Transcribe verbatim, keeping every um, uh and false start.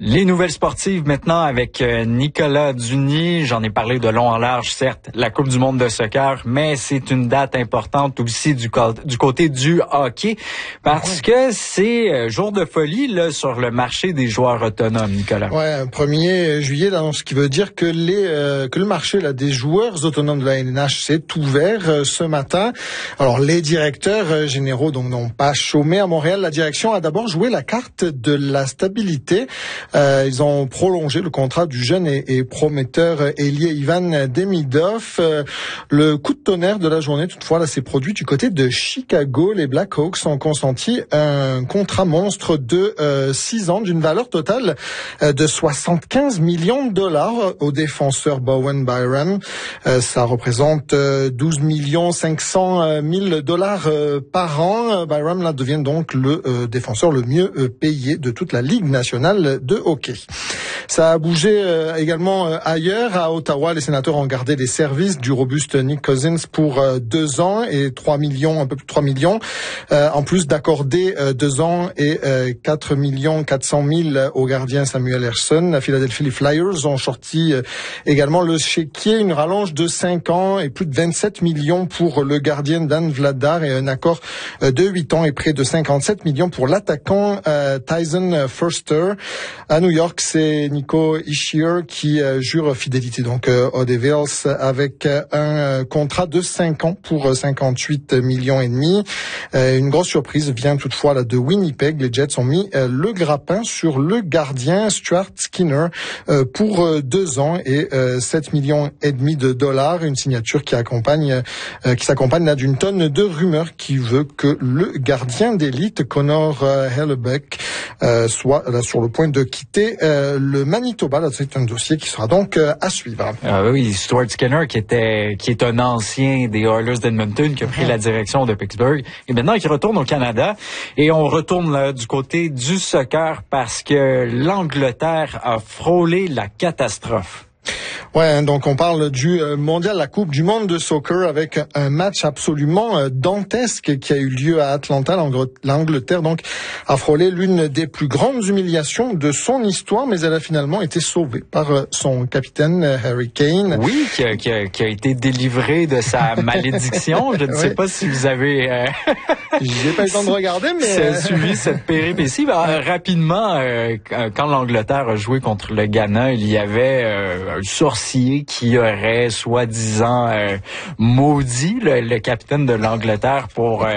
Les nouvelles sportives maintenant avec Nicolas Dugny. J'en ai parlé de long en large, certes, la Coupe du monde de soccer, mais c'est une date importante aussi du, du côté du hockey parce que c'est jour de folie là, sur le marché des joueurs autonomes, Nicolas. Ouais, premier juillet, là, ce qui veut dire que les euh, que le marché là des joueurs autonomes de la L N H s'est ouvert euh, ce matin. Alors les directeurs euh, généraux donc n'ont pas chômé à Montréal. La direction a d'abord joué la carte de la stabilité. Euh, ils ont prolongé le contrat du jeune et, et prometteur ailier Ivan Demidov. Euh, le coup de tonnerre de la journée, toutefois, là, s'est produit du côté de Chicago. Les Blackhawks ont consenti un contrat monstre de euh, six ans d'une valeur totale euh, de soixante-quinze millions de dollars au défenseur Bowen Byram. Euh, ça représente euh, douze millions cinq cent mille dollars euh, par an. Byram là devient donc le euh, défenseur le mieux euh, payé de toute la Ligue nationale de hockey. Ça a bougé euh, également euh, ailleurs. À Ottawa, les sénateurs ont gardé les services du robuste Nick Cousins pour euh, deux ans et trois millions, un peu plus de trois millions, euh, en plus d'accorder euh, deux ans et euh, quatre millions quatre cent mille au gardien Samuel Ersson. La Philadelphie les Flyers ont sorti euh, également le chéquier, une rallonge de cinq ans et plus de vingt-sept millions pour le gardien Dan Vladar et un accord euh, de huit ans et près de cinquante-sept millions pour l'attaquant euh, Tyson Foerster. À New York, c'est Nico Hischier qui euh, jure fidélité donc euh, aux Devils avec euh, un euh, contrat de cinq ans pour cinquante-huit millions et demi. Euh, une grosse surprise vient toutefois là de Winnipeg. Les Jets ont mis euh, le grappin sur le gardien Stuart Skinner euh, pour euh, deux ans et euh, sept millions et demi de dollars. Une signature qui accompagne, euh, qui s'accompagne là d'une tonne de rumeurs qui veut que le gardien d'élite Connor euh, Hellebuyck euh, soit là sur le point de quitter euh, le Manitoba. Là, c'est un dossier qui sera donc euh, à suivre. Ah oui, Stuart Skinner qui était qui est un ancien des Oilers d'Edmonton qui a pris la direction de Pittsburgh et maintenant qui retourne au Canada. Et on retourne là, du côté du soccer parce que l'Angleterre a frôlé la catastrophe. Ouais, donc on parle du mondial, la Coupe du monde de soccer avec un match absolument dantesque qui a eu lieu à Atlanta. L'Angleterre donc a frôlé l'une des plus grandes humiliations de son histoire, mais elle a finalement été sauvée par son capitaine Harry Kane. Oui, qui a, qui a, qui a été délivré de sa malédiction. Je ne sais oui. pas si vous avez... Euh... J'ai pas eu le temps de regarder, mais... suivi cette péripétie. Ben, rapidement, euh, quand l'Angleterre a joué contre le Ghana, il y avait euh, un sourcier qui aurait soi-disant euh, maudit le, le capitaine de l'Angleterre pour euh,